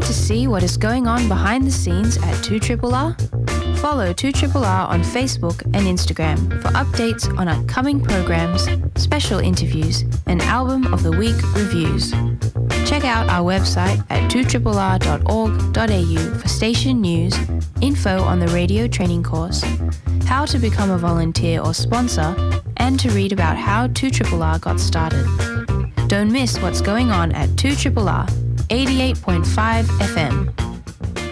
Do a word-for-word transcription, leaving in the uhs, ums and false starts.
to see what is going on behind the scenes at two R R R? Follow two R R R on Facebook and Instagram for updates on upcoming programs, special interviews, and Album of the Week reviews. Check out our website at two R R R dot org dot a u for station news, info on the radio training course, how to become a volunteer or sponsor, and to read about how two R R R got started. Don't miss what's going on at two R R R, eighty-eight point five F M.